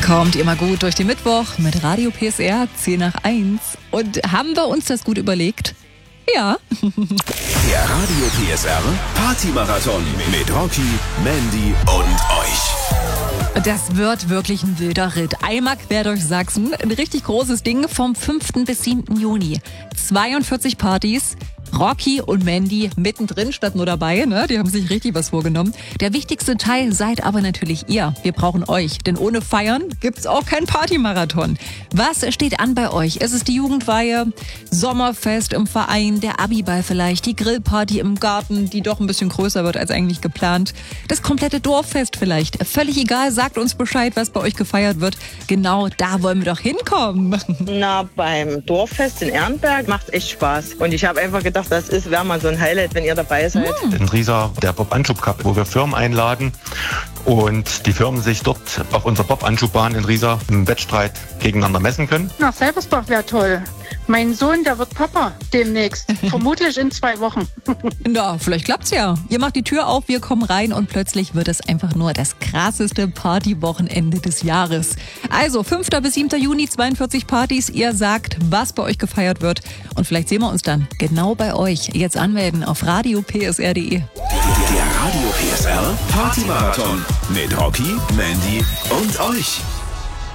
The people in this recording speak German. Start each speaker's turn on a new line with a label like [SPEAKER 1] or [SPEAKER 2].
[SPEAKER 1] Kommt immer gut durch den Mittwoch mit Radio PSR 10 nach 1. Und haben wir uns das gut überlegt? Ja.
[SPEAKER 2] Der Radio PSR Party-Marathon mit Rocky, Mandy und euch.
[SPEAKER 1] Das wird wirklich ein wilder Ritt. Einmal quer durch Sachsen. Ein richtig großes Ding vom 5. bis 7. Juni. 42 Partys. Rocky und Mandy mittendrin statt nur dabei, ne? Die haben sich richtig was vorgenommen. Der wichtigste Teil seid aber natürlich ihr. Wir brauchen euch, denn ohne Feiern gibt's auch kein Partymarathon. Was steht an bei euch? Ist es die Jugendweihe, Sommerfest im Verein, der Abiball vielleicht, die Grillparty im Garten, die doch ein bisschen größer wird als eigentlich geplant, das komplette Dorffest vielleicht? Völlig egal, sagt uns Bescheid, was bei euch gefeiert wird. Genau da wollen wir doch hinkommen.
[SPEAKER 3] Na, beim Dorffest in Ehrenberg macht echt Spaß. Und ich habe einfach gedacht, das wäre mal so ein Highlight, wenn ihr dabei seid.
[SPEAKER 4] In Riesa der Bob-Anschub Cup, wo wir Firmen einladen und die Firmen sich dort auf unserer Bob-Anschub-Bahn in Riesa im Wettstreit gegeneinander messen können.
[SPEAKER 5] Nach Selbersbach wäre toll. Mein Sohn, der wird Papa demnächst. Vermutlich in 2 Wochen.
[SPEAKER 1] Na, vielleicht klappt's ja. Ihr macht die Tür auf, wir kommen rein und plötzlich wird es einfach nur das krasseste Partywochenende des Jahres. Also 5. bis 7. Juni, 42 Partys. Ihr sagt, was bei euch gefeiert wird. Und vielleicht sehen wir uns dann genau bei euch. Jetzt anmelden auf radiopsr.de.
[SPEAKER 2] Der Radio PSR Party-Marathon mit Rocky, Mandy und euch.